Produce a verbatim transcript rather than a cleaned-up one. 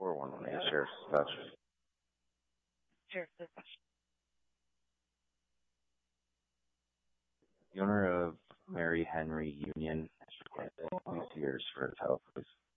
four one one eight, Sheriff's Dispatch. Sheriff's Dispatch. The owner of Mary Henry Union has requested police years for a title, please.